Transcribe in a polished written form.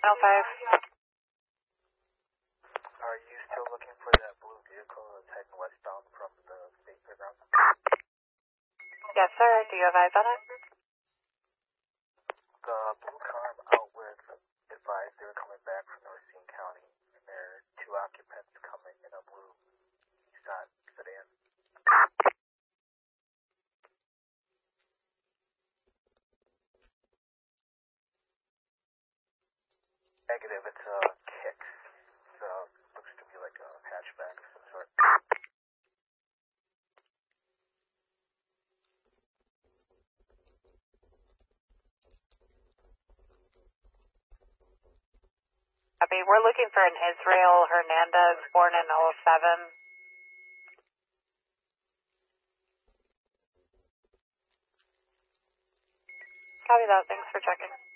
105. Are you still looking for that blue vehicle that's heading westbound from the state fairgrounds? Yes, sir. Do you have eyes on it? The blue car I'm out with advised they were coming back from Racine County, and there are 2 occupants coming in a blue Nissan sedan. Negative, it's a Kicks. So looks to be like a hatchback of some sort. Copy. We're looking for an Israel Hernandez, born in 07. Copy that. Thanks for checking.